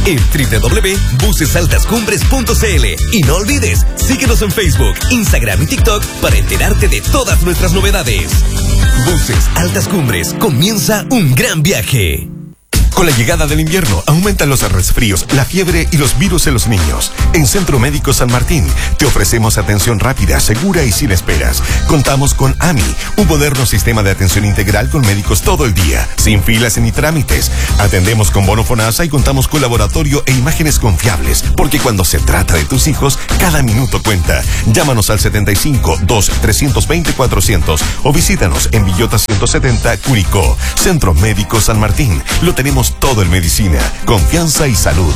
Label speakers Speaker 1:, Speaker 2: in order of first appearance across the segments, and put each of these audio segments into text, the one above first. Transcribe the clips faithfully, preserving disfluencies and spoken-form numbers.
Speaker 1: en doble u doble u doble u punto buses altas cumbres punto c l. Y no olvides, síguenos en Facebook, Instagram y TikTok para enterarte de todas nuestras novedades. Buses Altas Cumbres, comienza un gran viaje.
Speaker 2: Con la llegada del invierno, aumentan los resfríos, la fiebre y los virus en los niños. En Centro Médico San Martín, te ofrecemos atención rápida, segura y sin esperas. Contamos con A M I, un moderno sistema de atención integral con médicos todo el día, sin filas ni trámites. Atendemos con bono FONASA y contamos con laboratorio e imágenes confiables, porque cuando se trata de tus hijos, cada minuto cuenta. Llámanos al setenta y cinco, dos, trescientos veinte, cuatrocientos o visítanos en Villota ciento setenta, Curicó. Centro Médico San Martín, lo tenemos todo en medicina, confianza y salud.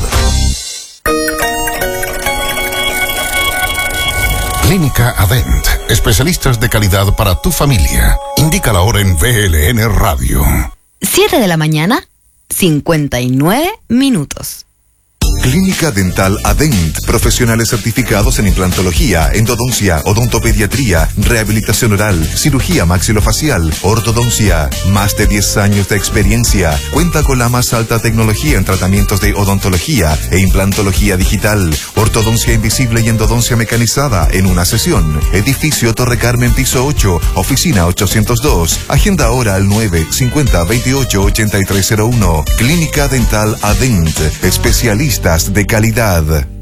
Speaker 3: Clínica Adent, especialistas de calidad para tu familia. Indica la hora en V L N Radio.
Speaker 4: siete de la mañana, cincuenta y nueve minutos.
Speaker 5: Clínica Dental Adent, profesionales certificados en implantología, endodoncia, odontopediatría, rehabilitación oral, cirugía maxilofacial, ortodoncia. Más de diez años de experiencia. Cuenta con la más alta tecnología en tratamientos de odontología e implantología digital, ortodoncia invisible y endodoncia mecanizada en una sesión. Edificio Torre Carmen, piso ocho, oficina ochocientos dos. Agenda ahora al nueve cincuenta veintiocho ochenta y tres cero uno. Clínica Dental Adent, especialistas de calidad.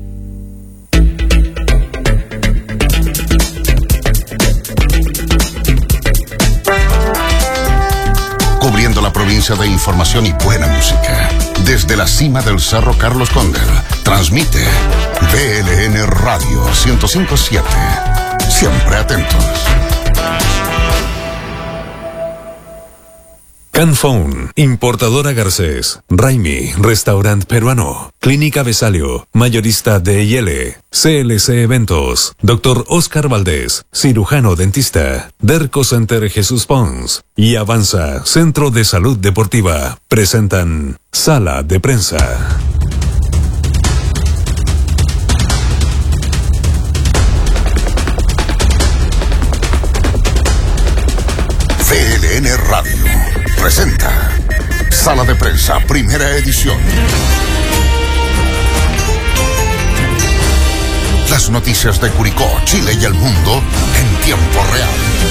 Speaker 3: Cubriendo la provincia de información y buena música. Desde la cima del Cerro Carlos Cóndel, transmite V L N Radio ciento cinco punto siete. Siempre atentos.
Speaker 6: Canphone, Importadora Garcés, Raimi, Restaurant Peruano, Clínica Besalio, Mayorista de I L, C L C Eventos, Doctor Oscar Valdés, Cirujano Dentista, Derco Center Jesús Pons y Avanza, Centro de Salud Deportiva, presentan Sala de Prensa.
Speaker 3: V L N Radio presenta Sala de Prensa, primera edición. Las noticias de Curicó, Chile y el mundo en tiempo real.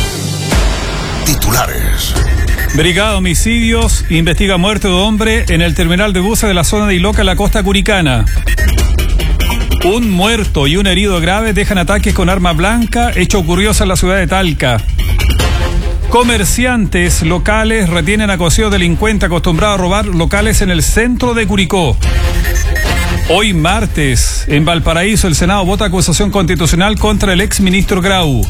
Speaker 3: Titulares.
Speaker 7: Brigada Homicidios investiga muerte de hombre en el terminal de buses de la zona de Iloca, en la costa curicana. Un muerto y un herido grave dejan ataques con arma blanca, hecho curioso en la ciudad de Talca. Comerciantes locales retienen a cocido delincuente acostumbrado a robar locales en el centro de Curicó. Hoy martes, en Valparaíso, el Senado vota acusación constitucional contra el exministro Grau.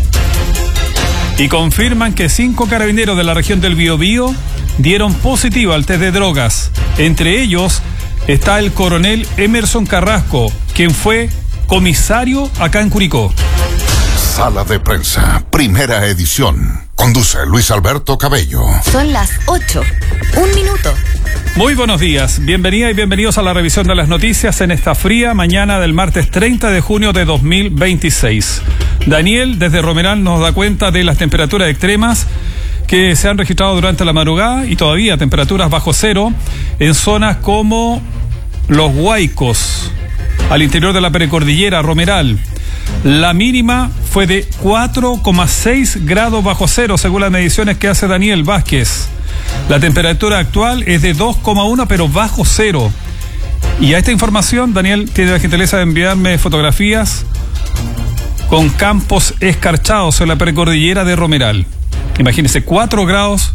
Speaker 7: Y confirman que cinco carabineros de la región del Biobío dieron positivo al test de drogas. Entre ellos está el coronel Emerson Carrasco, quien fue comisario acá en Curicó.
Speaker 3: Sala de Prensa, primera edición. Conduce Luis Alberto Cabello.
Speaker 4: Son las ocho. Un minuto.
Speaker 7: Muy buenos días. Bienvenida y bienvenidos a la revisión de las noticias en esta fría mañana del martes treinta de junio de dos mil veintiséis. Daniel, desde Romeral, nos da cuenta de las temperaturas extremas que se han registrado durante la madrugada y todavía temperaturas bajo cero en zonas como Los Huaicos, al interior de la precordillera Romeral. La mínima fue de cuatro coma seis grados bajo cero, según las mediciones que hace Daniel Vázquez. La temperatura actual es de dos coma uno, pero bajo cero. Y a esta información, Daniel tiene la gentileza de enviarme fotografías con campos escarchados en la precordillera de Romeral. Imagínense, cuatro grados,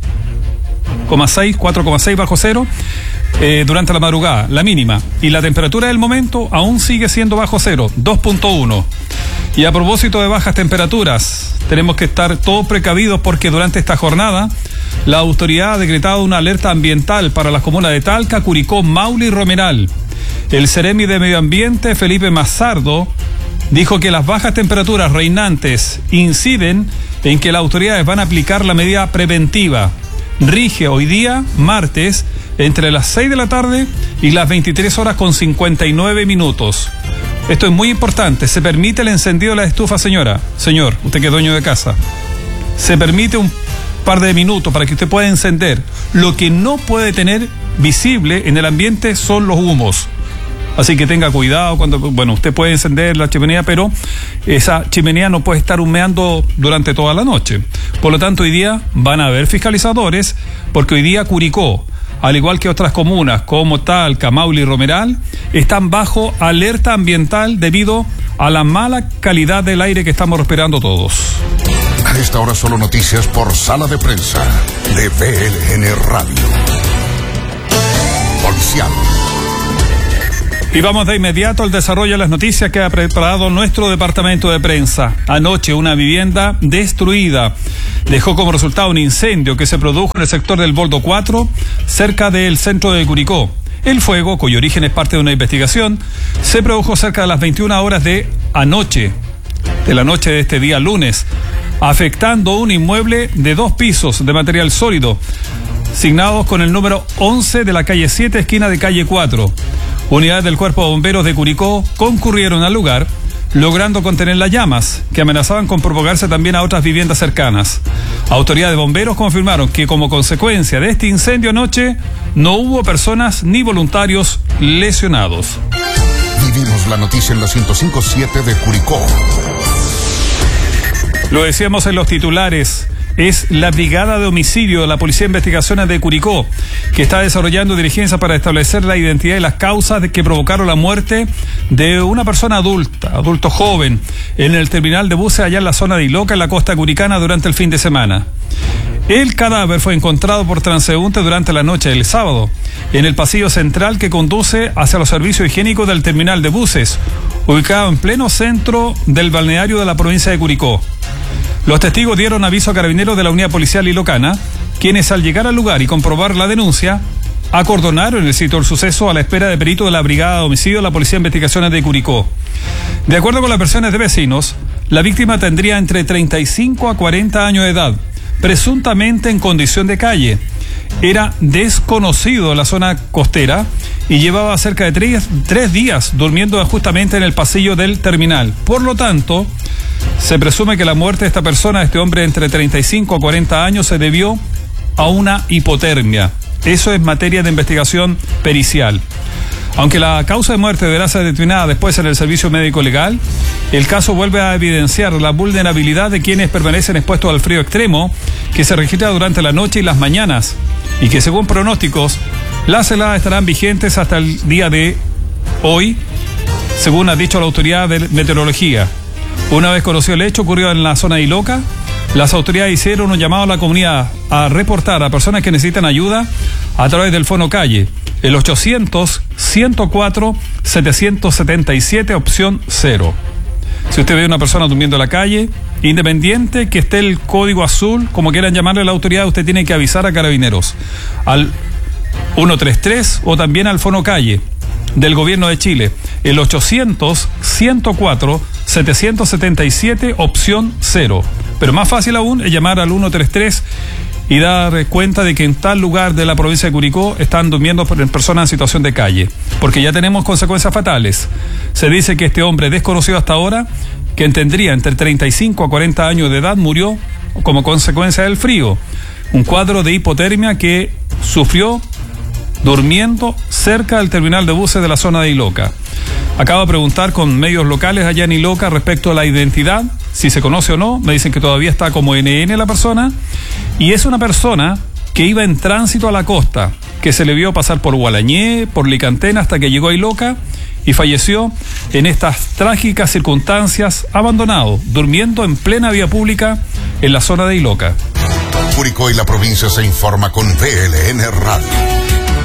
Speaker 7: cuatro coma seis bajo cero eh, durante la madrugada, la mínima. Y la temperatura del momento aún sigue siendo bajo cero, dos punto uno. Y a propósito de bajas temperaturas, tenemos que estar todos precavidos porque durante esta jornada la autoridad ha decretado una alerta ambiental para las comunas de Talca, Curicó, Maule y Romeral. El Seremi de Medio Ambiente, Felipe Mazardo, dijo que las bajas temperaturas reinantes inciden en que las autoridades van a aplicar la medida preventiva. Rige hoy día, martes, entre las seis de la tarde y las veintitrés horas con cincuenta y nueve minutos. Esto es muy importante. Se permite el encendido de la estufa, señora. Señor, usted que es dueño de casa. Se permite un par de minutos para que usted pueda encender. Lo que no puede tener visible en el ambiente son los humos. Así que tenga cuidado cuando, bueno, usted puede encender la chimenea, pero esa chimenea no puede estar humeando durante toda la noche. Por lo tanto, hoy día van a haber fiscalizadores, porque hoy día Curicó, al igual que otras comunas como Talca, Maule y Romeral, están bajo alerta ambiental debido a la mala calidad del aire que estamos respirando todos.
Speaker 3: A esta hora solo noticias por Sala de Prensa de B L N Radio. Policial.
Speaker 7: Y vamos de inmediato al desarrollo de las noticias que ha preparado nuestro departamento de prensa. Anoche, una vivienda destruida dejó como resultado un incendio que se produjo en el sector del Boldo cuatro, cerca del centro de Curicó. El fuego, cuyo origen es parte de una investigación, se produjo cerca de las veintiuna horas de anoche, de la noche de este día lunes, afectando un inmueble de dos pisos de material sólido, signados con el número once de la calle siete, esquina de calle cuatro. Unidades del Cuerpo de Bomberos de Curicó concurrieron al lugar, logrando contener las llamas, que amenazaban con propagarse también a otras viviendas cercanas. Autoridades de bomberos confirmaron que como consecuencia de este incendio anoche, no hubo personas ni voluntarios lesionados.
Speaker 3: Vivimos la noticia en la ciento cinco punto siete de Curicó.
Speaker 7: Lo decíamos en los titulares. Es la Brigada de Homicidio de la Policía de Investigaciones de Curicó, que está desarrollando diligencias para establecer la identidad y las causas de que provocaron la muerte de una persona adulta, adulto joven, en el terminal de buses allá en la zona de Iloca, en la costa curicana, durante el fin de semana. El cadáver fue encontrado por transeúntes durante la noche del sábado, en el pasillo central que conduce hacia los servicios higiénicos del terminal de buses, ubicado en pleno centro del balneario de la provincia de Curicó. Los testigos dieron aviso a carabineros de la unidad policial ilocana, quienes al llegar al lugar y comprobar la denuncia, acordonaron el sitio del suceso a la espera de peritos de la Brigada de Homicidio de la Policía de Investigaciones de Curicó. De acuerdo con las versiones de vecinos, la víctima tendría entre treinta y cinco a cuarenta años de edad, presuntamente en condición de calle. Era desconocido en la zona costera y llevaba cerca de tres, tres días durmiendo justamente en el pasillo del terminal. Por lo tanto, se presume que la muerte de esta persona, este hombre entre treinta y cinco a cuarenta años, se debió a una hipotermia. Eso es materia de investigación pericial. Aunque la causa de muerte deberá ser determinada después en el servicio médico legal, el caso vuelve a evidenciar la vulnerabilidad de quienes permanecen expuestos al frío extremo que se registra durante la noche y las mañanas, y que según pronósticos, las heladas estarán vigentes hasta el día de hoy, según ha dicho la autoridad de meteorología. Una vez conocido el hecho ocurrido en la zona de Iloca, las autoridades hicieron un llamado a la comunidad a reportar a personas que necesitan ayuda a través del Fono Calle, el ochocientos, ciento cuatro, setecientos setenta y siete, opción cero. Si usted ve a una persona durmiendo en la calle, independiente que esté el código azul, como quieran llamarle a la autoridad, usted tiene que avisar a carabineros al ciento treinta y tres o también al Fono Calle del Gobierno de Chile, el ochocientos, ciento cuatro, setecientos setenta y siete, opción cero. Pero más fácil aún es llamar al ciento treinta y tres y dar cuenta de que en tal lugar de la provincia de Curicó están durmiendo personas en situación de calle, porque ya tenemos consecuencias fatales. Se dice que este hombre desconocido hasta ahora, que tendría entre treinta y cinco a cuarenta años de edad, murió como consecuencia del frío, un cuadro de hipotermia que sufrió durmiendo cerca del terminal de buses de la zona de Iloca. Acabo de preguntar con medios locales allá en Iloca respecto a la identidad, si se conoce o no. Me dicen que todavía está como N N la persona, y es una persona que iba en tránsito a la costa, que se le vio pasar por Gualañé, por Licantena, hasta que llegó a Iloca y falleció en estas trágicas circunstancias, abandonado, durmiendo en plena vía pública en la zona de Iloca.
Speaker 3: Curicó y la provincia se informa con B L N Radio.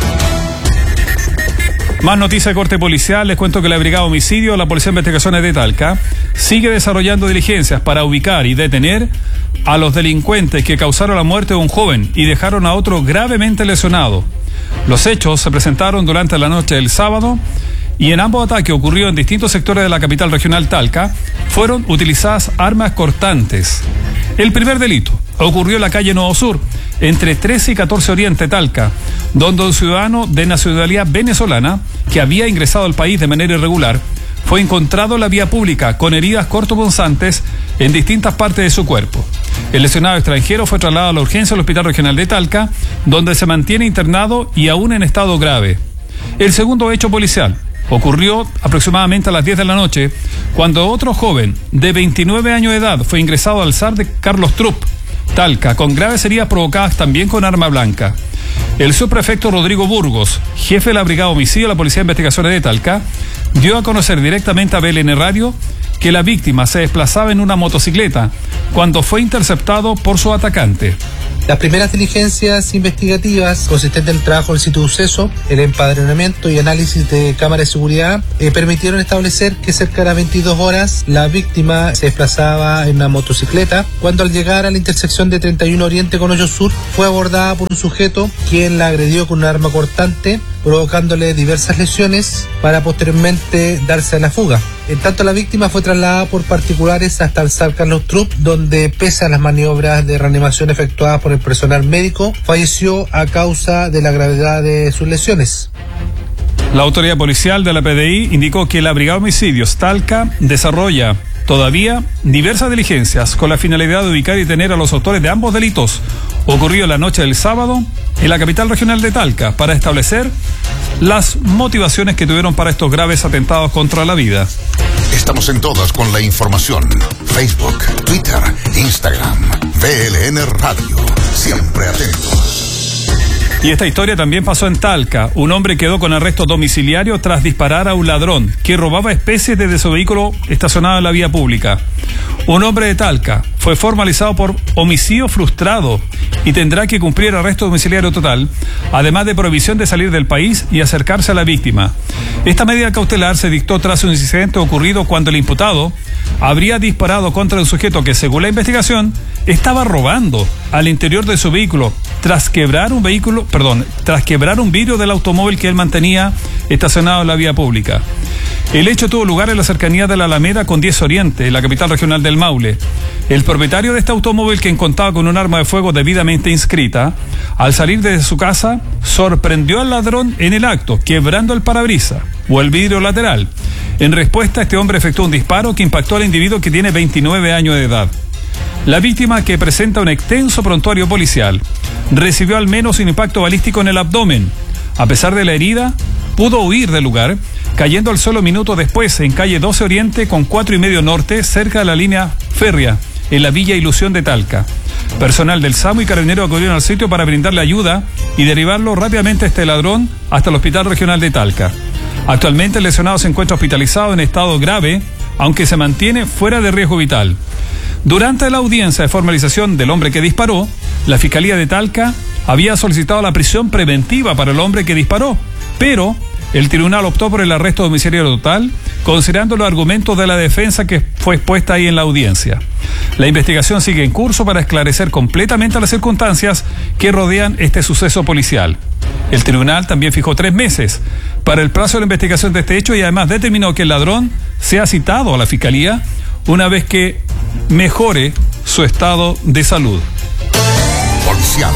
Speaker 7: Más noticias de corte policial. Les cuento que la Brigada de Homicidio de la Policía de Investigaciones de Talca sigue desarrollando diligencias para ubicar y detener a los delincuentes que causaron la muerte de un joven y dejaron a otro gravemente lesionado. Los hechos se presentaron durante la noche del sábado y en ambos ataques ocurridos en distintos sectores de la capital regional Talca fueron utilizadas armas cortantes. El primer delito ocurrió en la calle Nuevo Sur, entre trece y catorce Oriente Talca, donde un ciudadano de nacionalidad venezolana que había ingresado al país de manera irregular fue encontrado en la vía pública con heridas cortopunzantes en distintas partes de su cuerpo. El lesionado extranjero fue trasladado a la urgencia del Hospital Regional de Talca, donde se mantiene internado y aún en estado grave. El segundo hecho policial ocurrió aproximadamente a las diez de la noche, cuando otro joven de veintinueve años de edad fue ingresado al S A R de Carlos Trup, Talca, con graves heridas provocadas también con arma blanca. El subprefecto Rodrigo Burgos, jefe de la Brigada Homicidio de la Policía de Investigaciones de Talca, dio a conocer directamente a B L N Radio que la víctima se desplazaba en una motocicleta cuando fue interceptado por su atacante.
Speaker 8: Las primeras diligencias investigativas consistentes en el trabajo del sitio de suceso, el empadronamiento y análisis de cámaras de seguridad eh, permitieron establecer que cerca de las veintidós horas la víctima se desplazaba en una motocicleta cuando al llegar a la intersección de treinta y uno Oriente con Hoyo Sur fue abordada por un sujeto quien la agredió con un arma cortante, provocándole diversas lesiones para posteriormente darse a la fuga. En tanto, la víctima fue trasladada por particulares hasta el S A R Carlos Trup, donde pese a las maniobras de reanimación efectuadas por el personal médico, falleció a causa de la gravedad de sus lesiones.
Speaker 7: La autoridad policial de la P D I indicó que la Brigada de Homicidios Talca desarrolla todavía diversas diligencias con la finalidad de ubicar y detener a los autores de ambos delitos ocurrido la noche del sábado en la capital regional de Talca para establecer las motivaciones que tuvieron para estos graves atentados contra la vida.
Speaker 3: Estamos en todas con la información. Facebook, Twitter, Instagram, B L N Radio. Siempre atentos.
Speaker 7: Y esta historia también pasó en Talca. Un hombre quedó con arresto domiciliario tras disparar a un ladrón que robaba especies desde su vehículo estacionado en la vía pública. Un hombre de Talca fue formalizado por homicidio frustrado y tendrá que cumplir arresto domiciliario total, además de prohibición de salir del país y acercarse a la víctima. Esta medida cautelar se dictó tras un incidente ocurrido cuando el imputado habría disparado contra un sujeto que, según la investigación, estaba robando al interior de su vehículo tras quebrar un vehículo, perdón, tras quebrar un vidrio del automóvil que él mantenía estacionado en la vía pública. El hecho tuvo lugar en la cercanía de la Alameda con diez Oriente, en la capital regional del Maule. El propietario de este automóvil, quien contaba con un arma de fuego debidamente inscrita, al salir de su casa, sorprendió al ladrón en el acto, quebrando el parabrisas o el vidrio lateral. En respuesta, este hombre efectuó un disparo que impactó al individuo, que tiene veintinueve años de edad. La víctima, que presenta un extenso prontuario policial, recibió al menos un impacto balístico en el abdomen. A pesar de la herida, pudo huir del lugar, cayendo al suelo minutos después en calle doce Oriente con cuatro y medio Norte, cerca de la línea férrea, en la Villa Ilusión de Talca. Personal del SAMU y Carabineros acudieron al sitio para brindarle ayuda y derivarlo rápidamente a este ladrón hasta el Hospital Regional de Talca. Actualmente el lesionado se encuentra hospitalizado en estado grave, aunque se mantiene fuera de riesgo vital. Durante la audiencia de formalización del hombre que disparó, la Fiscalía de Talca había solicitado la prisión preventiva para el hombre que disparó, pero el tribunal optó por el arresto domiciliario total, considerando los argumentos de la defensa que fue expuesta ahí en la audiencia. La investigación sigue en curso para esclarecer completamente las circunstancias que rodean este suceso policial. El tribunal también fijó tres meses para el plazo de la investigación de este hecho y además determinó que el ladrón sea citado a la Fiscalía una vez que mejore su estado de salud.
Speaker 3: Policial.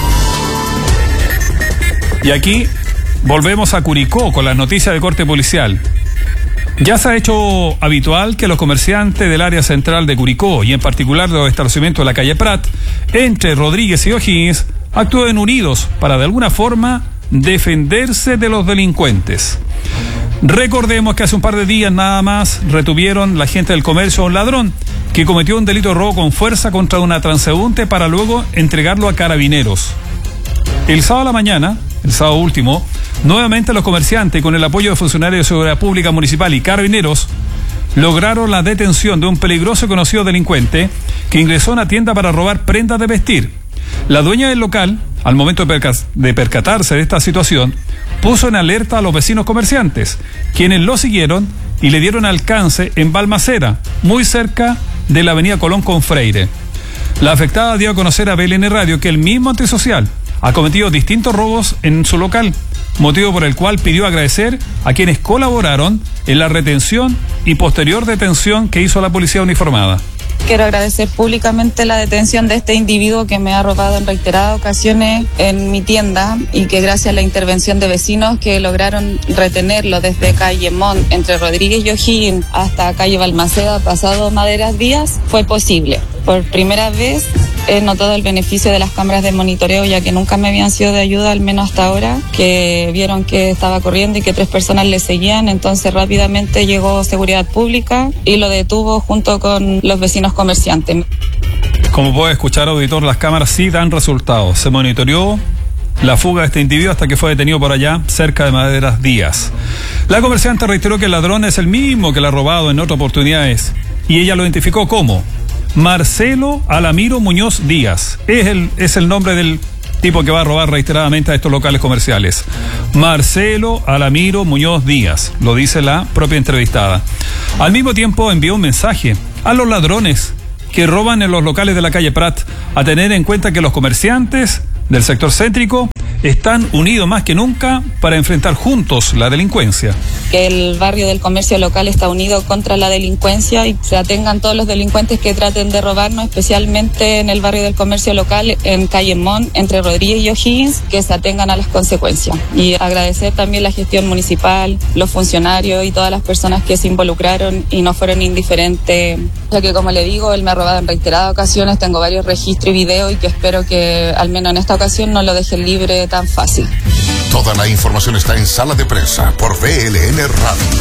Speaker 7: Y aquí volvemos a Curicó con las noticias de corte policial. Ya se ha hecho habitual que los comerciantes del área central de Curicó, y en particular de los establecimientos de la calle Prat, entre Rodríguez y O'Higgins, actúen unidos para de alguna forma defenderse de los delincuentes. Recordemos que hace un par de días nada más retuvieron la gente del comercio a un ladrón que cometió un delito de robo con fuerza contra una transeúnte para luego entregarlo a carabineros. El sábado a la mañana, el sábado último, nuevamente los comerciantes, con el apoyo de funcionarios de seguridad pública municipal y carabineros, lograron la detención de un peligroso y conocido delincuente que ingresó a una tienda para robar prendas de vestir. La dueña del local, al momento de, perca- de percatarse de esta situación, puso en alerta a los vecinos comerciantes, quienes lo siguieron y le dieron alcance en Balmaceda, muy cerca de la avenida Colón con Freire. La afectada dio a conocer a B L N Radio que el mismo antisocial ha cometido distintos robos en su local, motivo por el cual pidió agradecer a quienes colaboraron en la retención y posterior detención que hizo la policía uniformada.
Speaker 9: Quiero agradecer públicamente la detención de este individuo que me ha robado en reiteradas ocasiones en mi tienda y que gracias a la intervención de vecinos que lograron retenerlo desde calle Mont, entre Rodríguez y O'Higgins, hasta calle Balmaceda, pasado Maderas Díaz, fue posible. Por primera vez he notado el beneficio de las cámaras de monitoreo, ya que nunca me habían sido de ayuda, al menos hasta ahora, que vieron que estaba corriendo y que tres personas le seguían, entonces rápidamente llegó Seguridad Pública y lo detuvo junto con los vecinos comerciantes.
Speaker 7: Como puede escuchar, auditor, las cámaras sí dan resultados. Se monitoreó la fuga de este individuo hasta que fue detenido por allá, cerca de Maderas Díaz. La comerciante reiteró que el ladrón es el mismo que la ha robado en otras oportunidades y ella lo identificó como Marcelo Alamiro Muñoz Díaz. Es el, es el nombre del tipo que va a robar reiteradamente a estos locales comerciales. Marcelo Alamiro Muñoz Díaz, lo dice la propia entrevistada. Al mismo tiempo envió un mensaje a los ladrones que roban en los locales de la calle Prat a tener en cuenta que los comerciantes del sector céntrico están unidos más que nunca para enfrentar juntos la delincuencia.
Speaker 9: Que el barrio del comercio local está unido contra la delincuencia y se atengan todos los delincuentes que traten de robarnos, especialmente en el barrio del comercio local, en calle Mon, entre Rodríguez y O'Higgins, que se atengan a las consecuencias. Y agradecer también la gestión municipal, los funcionarios y todas las personas que se involucraron y no fueron indiferentes, ya que, como le digo, él me ha robado en reiteradas ocasiones, tengo varios registros y videos y que espero que al menos en esta ocasión no lo dejen libre tan fácil.
Speaker 3: Toda la información está en Sala de Prensa por V L N Radio.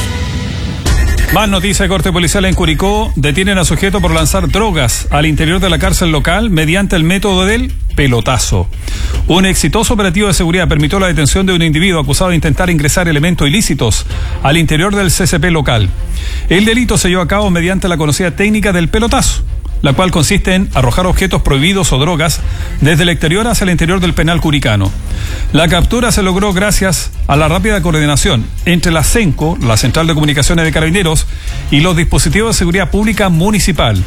Speaker 7: Más noticias de corte policial en Curicó. Detienen a sujeto por lanzar drogas al interior de la cárcel local mediante el método del pelotazo. Un exitoso operativo de seguridad permitió la detención de un individuo acusado de intentar ingresar elementos ilícitos al interior del C C P local. El delito se llevó a cabo mediante la conocida técnica del pelotazo, la cual consiste en arrojar objetos prohibidos o drogas desde el exterior hacia el interior del penal curicano. La captura se logró gracias a la rápida coordinación entre la CENCO, la Central de Comunicaciones de Carabineros, y los dispositivos de seguridad pública municipal.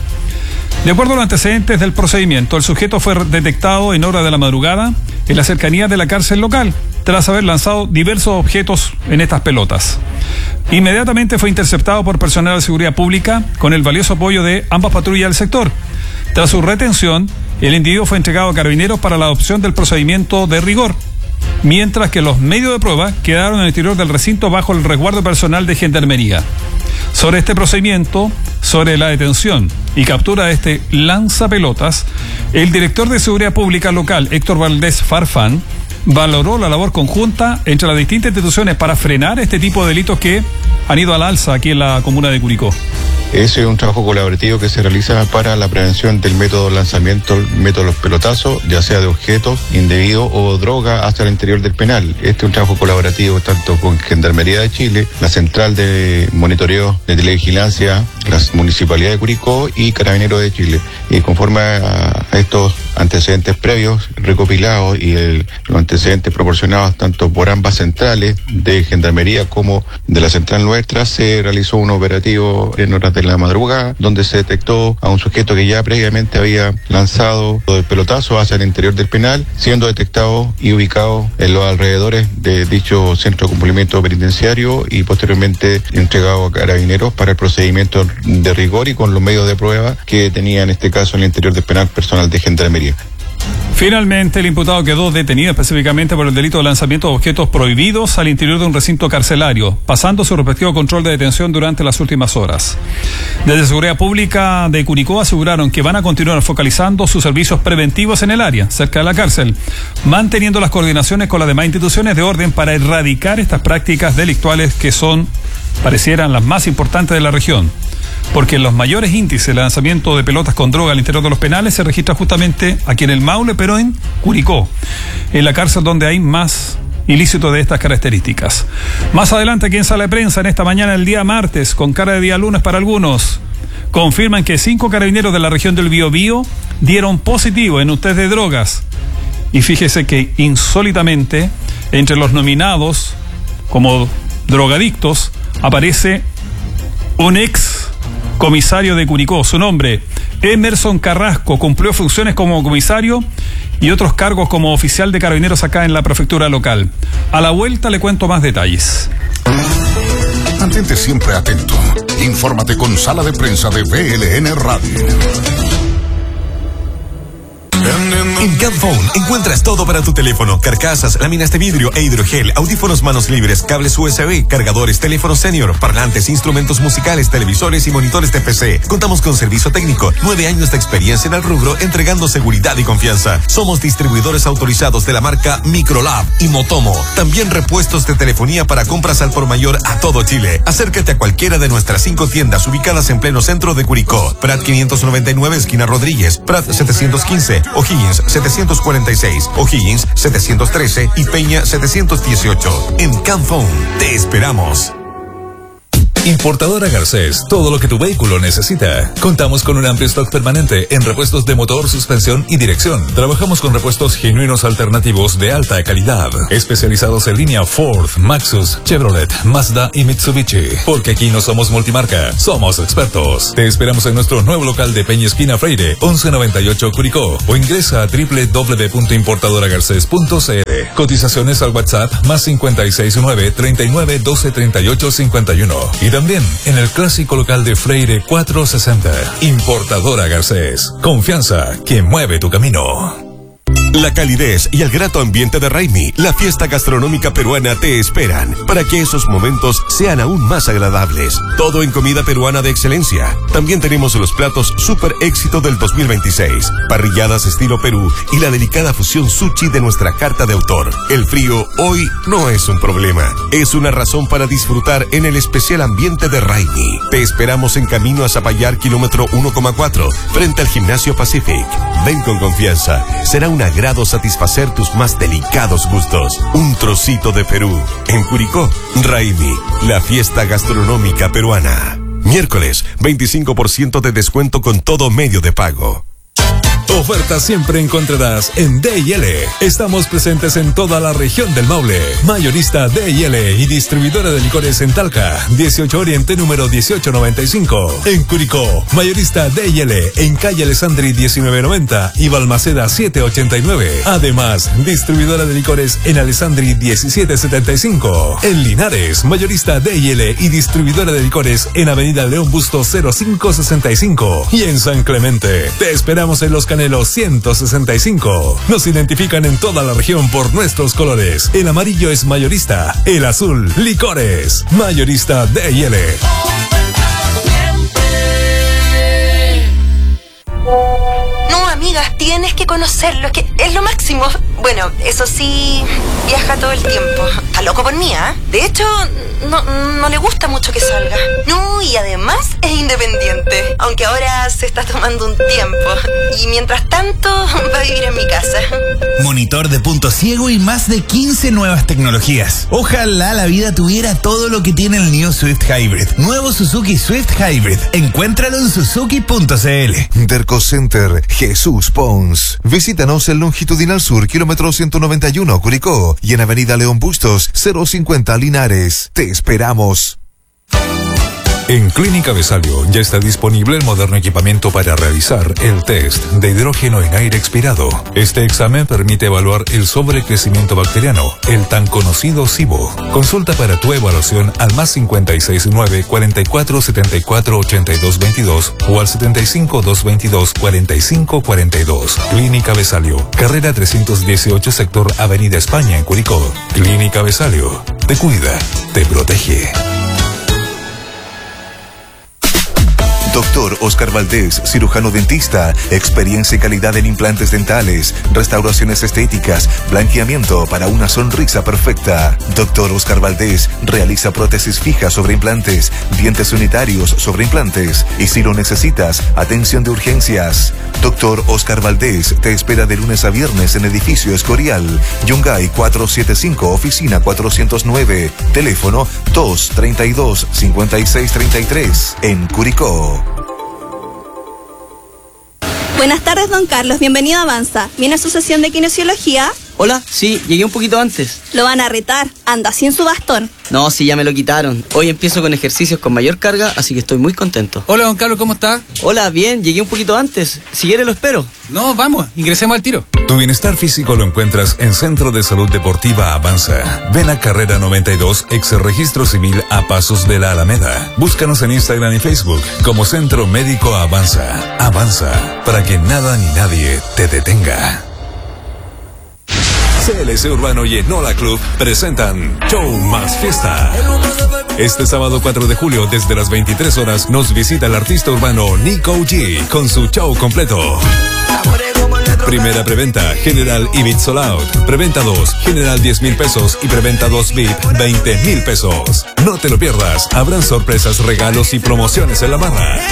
Speaker 7: De acuerdo a los antecedentes del procedimiento, el sujeto fue detectado en hora de la madrugada en la cercanía de la cárcel local, tras haber lanzado diversos objetos en estas pelotas. Inmediatamente fue interceptado por personal de seguridad pública con el valioso apoyo de ambas patrullas del sector. Tras su retención, el individuo fue entregado a Carabineros para la adopción del procedimiento de rigor, mientras que los medios de prueba quedaron en el interior del recinto bajo el resguardo personal de Gendarmería. Sobre este procedimiento, sobre la detención y captura de este lanzapelotas, el director de Seguridad Pública local, Héctor Valdés Farfán, valoró la labor conjunta entre las distintas instituciones para frenar este tipo de delitos que han ido al alza aquí en la comuna de Curicó.
Speaker 10: Ese es un trabajo colaborativo que se realiza para la prevención del método de lanzamiento, el método de los pelotazos, ya sea de objetos indebidos o droga hacia el interior del penal. Este es un trabajo colaborativo tanto con Gendarmería de Chile, la Central de Monitoreo de Televigilancia, la Municipalidad de Curicó y Carabineros de Chile. Y conforme a estos antecedentes previos recopilados y el, los antecedentes proporcionados tanto por ambas centrales de Gendarmería como de la central nuestra, se realizó un operativo en horas de la madrugada donde se detectó a un sujeto que ya previamente había lanzado el pelotazo hacia el interior del penal, siendo detectado y ubicado en los alrededores de dicho centro de cumplimiento penitenciario y posteriormente entregado a Carabineros para el procedimiento de rigor y con los medios de prueba que tenía en este caso en el interior del penal personal de Gendarmería.
Speaker 7: Finalmente, el imputado quedó detenido específicamente por el delito de lanzamiento de objetos prohibidos al interior de un recinto carcelario, pasando su respectivo control de detención durante las últimas horas. Desde Seguridad Pública de Curicó aseguraron que van a continuar focalizando sus servicios preventivos en el área, cerca de la cárcel, manteniendo las coordinaciones con las demás instituciones de orden para erradicar estas prácticas delictuales que son, parecieran, las más importantes de la región. Porque los mayores índices de lanzamiento de pelotas con droga al interior de los penales se registra justamente aquí en el Maule, pero en Curicó, en la cárcel donde hay más ilícitos de estas características. Más adelante aquí en Sala de Prensa, en esta mañana del día martes, con cara de día lunes para algunos, confirman que cinco carabineros de la región del Biobío dieron positivo en un test de drogas. Y fíjese que insólitamente, entre los nominados como drogadictos, aparece un ex comisario de Curicó. Su nombre, Emerson Carrasco, cumplió funciones como comisario y otros cargos como oficial de carabineros acá en la prefectura local. A la vuelta le cuento más detalles.
Speaker 3: Mantente siempre atento. Infórmate con Sala de Prensa de V L N Radio.
Speaker 2: En Camphone encuentras todo para tu teléfono: carcasas, láminas de vidrio e hidrogel, audífonos manos libres, cables U S B, cargadores, teléfonos senior, parlantes, instrumentos musicales, televisores y monitores de P C. Contamos con servicio técnico, nueve años de experiencia en el rubro, entregando seguridad y confianza. Somos distribuidores autorizados de la marca Microlab y Motomo. También repuestos de telefonía para compras al por mayor a todo Chile. Acércate a cualquiera de nuestras cinco tiendas ubicadas en pleno centro de Curicó: Prat quinientos noventa y nueve, esquina Rodríguez; Prat setecientos quince, O'Higgins setecientos cuarenta y seis, O'Higgins setecientos trece y Peña setecientos dieciocho. En Camphone te esperamos.
Speaker 6: Importadora Garcés, todo lo que tu vehículo necesita. Contamos con un amplio stock permanente en repuestos de motor, suspensión y dirección. Trabajamos con repuestos genuinos alternativos de alta calidad, especializados en línea Ford, Maxus, Chevrolet, Mazda y Mitsubishi. Porque aquí no somos multimarca, somos expertos. Te esperamos en nuestro nuevo local de Peña Esquina Freire, once noventa y ocho Curicó, o ingresa a doble u doble u doble u punto importadora garcés punto c l. Cotizaciones al WhatsApp más cincuenta y seis nueve, treinta y nueve, doce, treinta y ocho, cincuenta y uno. Y también en el clásico local de Freire cuatrocientos sesenta. Importadora Garcés. Confianza que mueve tu camino.
Speaker 2: La calidez y el grato ambiente de Raimi, la fiesta gastronómica peruana, te esperan para que esos momentos sean aún más agradables. Todo en comida peruana de excelencia. También tenemos los platos super éxito del dos mil veintiséis, parrilladas estilo Perú y la delicada fusión sushi de nuestra carta de autor. El frío hoy no es un problema, es una razón para disfrutar en el especial ambiente de Raimi. Te esperamos en camino a Zapallar, kilómetro uno coma cuatro, frente al Gimnasio Pacific. Ven con confianza, será un agrado satisfacer tus más delicados gustos. Un trocito de Perú. En Curicó, Raimi, la fiesta gastronómica peruana. Miércoles, veinticinco por ciento de descuento con todo medio de pago.
Speaker 6: Ofertas siempre encontrarás en D y L. Estamos presentes en toda la región del Maule. Mayorista D y L y distribuidora de licores en Talca, dieciocho Oriente número dieciocho noventa y cinco. En Curicó, mayorista D y L en calle Alessandri diecinueve noventa y Balmaceda siete ochenta y nueve. Además, distribuidora de licores en Alessandri diecisiete setenta y cinco. En Linares, mayorista D y L y distribuidora de licores en Avenida León Bustos cero cinco sesenta y cinco. Y en San Clemente, te esperamos en los Canelos ciento sesenta y cinco. Nos identifican en toda la región por nuestros colores. El amarillo es mayorista, el azul, licores. Mayorista D y L.
Speaker 11: No, amigas, tienes que conocerlo, es que es lo máximo. Bueno, eso sí, viaja todo el tiempo. Está loco por mí, ¿ah? ¿eh? De hecho, no, no le gusta mucho que salga. No, y además es independiente. Aunque ahora se está tomando un tiempo. Y mientras tanto, va a vivir en mi casa.
Speaker 12: Monitor de punto ciego y más de quince nuevas tecnologías. Ojalá la vida tuviera todo lo que tiene el New Swift Hybrid. Nuevo Suzuki Swift Hybrid. Encuéntralo en suzuki punto c l.
Speaker 5: Derco Center Jesús Pons. Visítanos en Longitudinal Sur, kilómetro ciento noventa y uno, Curicó, y en Avenida León Bustos, cero cincuenta, Linares. Te esperamos.
Speaker 6: En Clínica Besalio ya está disponible el moderno equipamiento para realizar el test de hidrógeno en aire expirado. Este examen permite evaluar el sobrecrecimiento bacteriano, el tan conocido SIBO. Consulta para tu evaluación al más cincuenta y seis nueve, cuarenta y cuatro, setenta y cuatro, ochenta y dos veintidós o al setenta y cinco, doscientos veintidós, cuarenta y cinco cuarenta y dos. Clínica Besalio, carrera trescientos dieciocho, sector Avenida España en Curicó. Clínica Besalio, te cuida, te protege.
Speaker 5: Doctor Oscar Valdés, cirujano dentista, experiencia y calidad en implantes dentales, restauraciones estéticas, blanqueamiento para una sonrisa perfecta. Doctor Oscar Valdés realiza prótesis fijas sobre implantes, dientes unitarios sobre implantes y si lo necesitas, atención de urgencias. Doctor Oscar Valdés te espera de lunes a viernes en edificio Escorial, Yungay cuatrocientos setenta y cinco, oficina cuatrocientos nueve, teléfono dos treinta y dos, cincuenta y seis treinta y tres, en Curicó.
Speaker 13: Buenas tardes, don Carlos. Bienvenido a Avanza. ¿Viene a su sesión de kinesiología?
Speaker 14: Hola, sí, llegué un poquito antes.
Speaker 13: Lo van a retar. Anda sin su bastón.
Speaker 14: No, sí, ya me lo quitaron. Hoy empiezo con ejercicios con mayor carga, así que estoy muy contento.
Speaker 15: Hola, don Carlos, ¿cómo está?
Speaker 14: Hola, bien, llegué un poquito antes. Si quiere lo espero.
Speaker 15: No, vamos, ingresemos al tiro.
Speaker 6: Tu bienestar físico lo encuentras en Centro de Salud Deportiva Avanza. Ven a Carrera noventa y dos, ex Registro Civil a pasos de la Alameda. Búscanos en Instagram y Facebook como Centro Médico Avanza. Avanza, para que nada ni nadie te detenga. C L C Urbano y Enola Club presentan Show Más Fiesta. Este sábado cuatro de julio, desde las veintitrés horas, nos visita el artista urbano Nico G con su show completo. Primera preventa, General y Beat Sold Out. Preventa dos, General diez mil pesos y preventa dos V I P veinte mil pesos. No te lo pierdas, habrán sorpresas, regalos y promociones en la barra.